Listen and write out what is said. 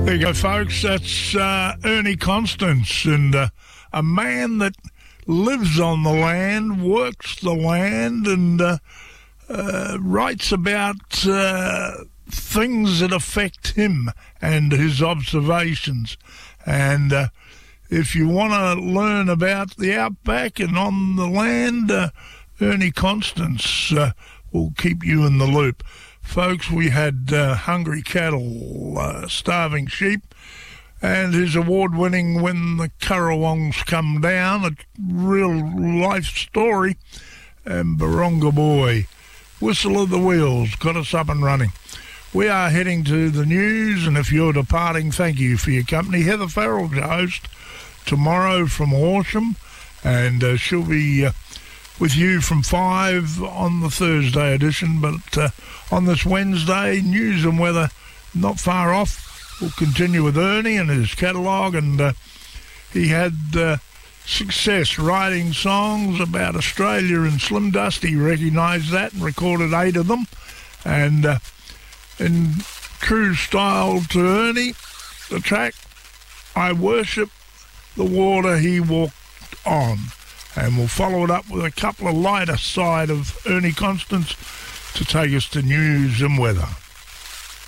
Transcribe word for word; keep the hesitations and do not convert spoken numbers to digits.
There you go, folks. That's uh, Ernie Constance, and uh, a man that lives on the land, works the land, and uh, uh, writes about uh, things that affect him and his observations. And uh, if you want to learn about the outback and on the land, uh, Ernie Constance uh, will keep you in the loop. Folks, we had uh, hungry cattle, uh, starving sheep, and his award-winning When the Currawongs Come Down, a real-life story, and Baronga Boy, Whistle of the Wheels, got us up and running. We are heading to the news, and if you're departing, thank you for your company. Heather Farrell's your host tomorrow from Horsham, and uh, she'll be uh, with you from five on the Thursday edition, but uh, on this Wednesday, news and weather not far off. We'll continue with Ernie and his catalogue, and uh, he had uh, success writing songs about Australia and Slim Dusty. Recognised that and recorded eight of them, and uh, in true style to Ernie, the track, I Worship the Water He Walked On. And we'll follow it up with a couple of lighter side of Ernie Constance to take us to news and weather.